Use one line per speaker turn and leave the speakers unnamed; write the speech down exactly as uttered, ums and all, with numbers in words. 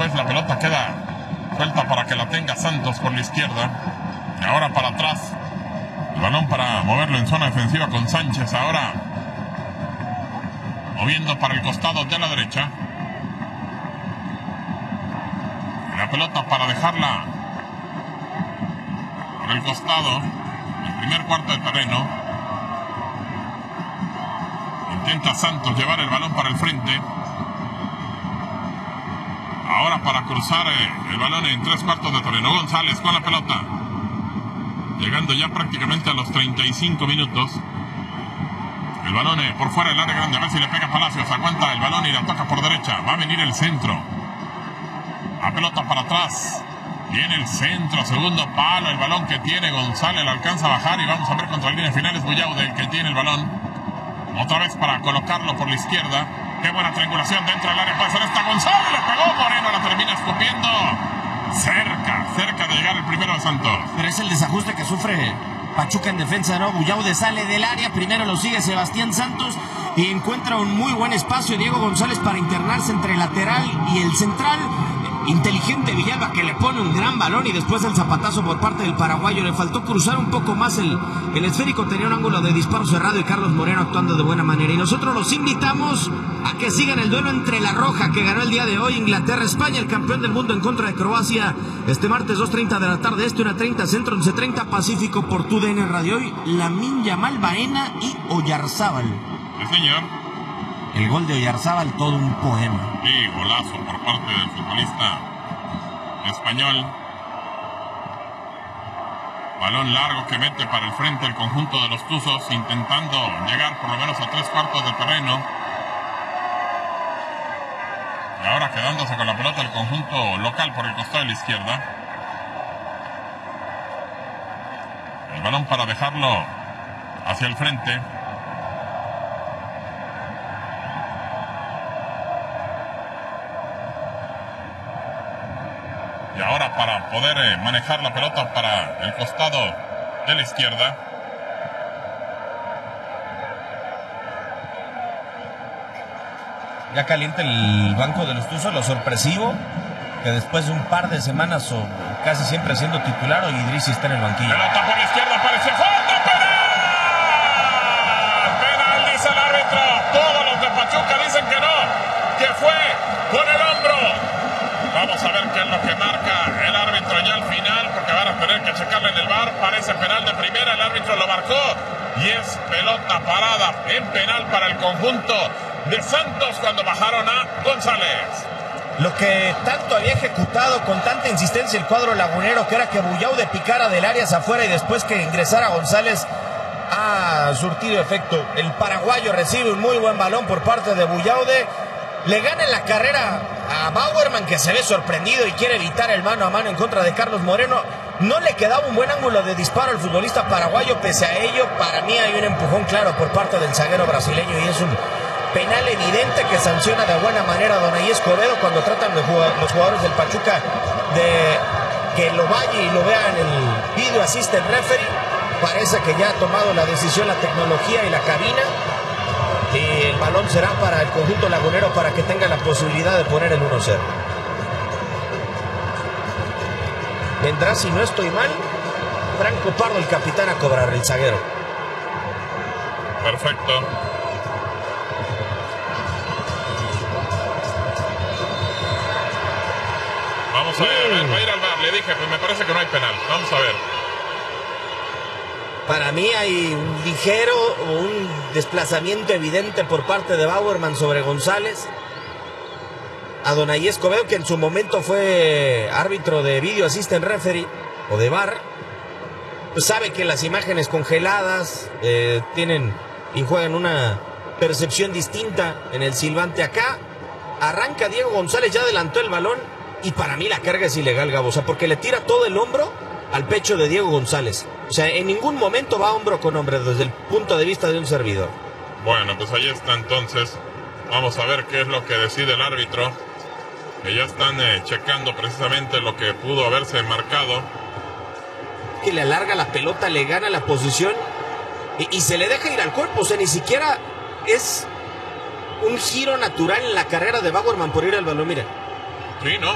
vez la pelota queda suelta para que la tenga Santos por la izquierda. Y ahora para atrás. El balón para moverlo en zona defensiva con Sánchez. Ahora moviendo para el costado de la derecha. Y la pelota para dejarla por el costado. El primer cuarto de terreno. Intenta Santos llevar el balón para el frente. Ahora para cruzar eh, el balón en tres cuartos de terreno. González con la pelota. Llegando ya prácticamente a los treinta y cinco minutos. El balón eh, por fuera del área grande. A ver si le pega Palacios. Aguanta el balón y la toca por derecha. Va a venir el centro. La pelota para atrás. Viene el centro. Segundo palo. El balón que tiene González. Lo alcanza a bajar. Y vamos a ver contra líneas finales. Buyaude, el que tiene el balón. Otra vez para colocarlo por la izquierda. Qué buena triangulación dentro del área. Puede ser esta González. Le pegó Moreno. La termina escupiendo. Cerca, cerca de llegar el primero de Santos.
Pero es el desajuste que sufre Pachuca en defensa, ¿no? Buyaude sale del área. Primero lo sigue Sebastián Santos. Y encuentra un muy buen espacio Diego González para internarse entre el lateral y el central. Inteligente Villalba, que le pone un gran balón, y después el zapatazo por parte del paraguayo. Le faltó cruzar un poco más el, el esférico. Tenía un ángulo de disparo cerrado y Carlos Moreno actuando de buena manera. Y nosotros los invitamos a que sigan el duelo entre la Roja, que ganó el día de hoy, Inglaterra-España, el campeón del mundo en contra de Croacia, este martes dos treinta de la tarde, este una treinta centro, once treinta pacífico por tu D N Radio. Hoy Lamine Yamal, Baena y Oyarzábal.
Sí, señor.
El gol de Oyarzábal, todo un poema.
Sí, golazo por parte del futbolista español. Balón largo que mete para el frente el conjunto de los Tuzos, intentando llegar por lo menos a tres cuartos de terreno. Y ahora quedándose con la pelota el conjunto local por el costado de la izquierda. El balón para dejarlo hacia el frente. Y ahora para poder eh, manejar la pelota para el costado de la izquierda.
Ya calienta el banco de los Tuzos, lo sorpresivo, que después de un par de semanas o casi siempre siendo titular, hoy Idrissi está en el banquillo.
Pelota por la izquierda, apareció falta, penal. Penal, dice el árbitro. Todos los de Pachuca dicen que no, que fue con el hombro. Vamos a ver qué es lo que marca el árbitro ya al final, porque van a tener que checarle en el V A R. Parece penal de primera, el árbitro lo marcó y es pelota parada en penal para el conjunto de Santos cuando bajaron a González.
Lo que tanto había ejecutado con tanta insistencia el cuadro lagunero, que era que Buyaude picara del área hacia afuera y después que ingresara González, ha surtido efecto. El paraguayo recibe un muy buen balón por parte de Buyaude. Le gana en la carrera a Bauerman, que se ve sorprendido y quiere evitar el mano a mano en contra de Carlos Moreno. No le quedaba un buen ángulo de disparo al futbolista paraguayo. Pese a ello, para mí hay un empujón claro por parte del zaguero brasileño y es un penal evidente que sanciona de buena manera a Donay Escobedo cuando tratan de jugar, los jugadores del Pachuca de que lo vaya y lo vea en el video assistant referee. Parece que ya ha tomado la decisión la tecnología y la cabina. Y el balón será para el conjunto lagunero para que tenga la posibilidad de poner el uno cero. Vendrá, si no estoy mal, Franco Pardo, el capitán, a cobrar, el zaguero.
Perfecto. Vamos a ver, va a ir al V A R, le dije, pues me parece que no hay penal. Vamos a ver.
Para mí hay un ligero o un desplazamiento evidente por parte de Bauerman sobre González. A Donay Escobedo, que en su momento fue árbitro de video assistant referee o de V A R, pues sabe que las imágenes congeladas eh, tienen y juegan una percepción distinta en el silbante. Acá arranca Diego González, ya adelantó el balón y para mí la carga es ilegal, Gabo, o sea, porque le tira todo el hombro al pecho de Diego González. O sea, en ningún momento va hombro con hombro desde el punto de vista de un servidor.
Bueno, pues ahí está entonces. Vamos a ver qué es lo que decide el árbitro. Que ya están eh, checando precisamente lo que pudo haberse marcado.
Que le alarga la pelota, le gana la posición y, y se le deja ir al cuerpo. O sea, ni siquiera es un giro natural en la carrera de Bauerman por ir al balón. Mira.
Sí, ¿no?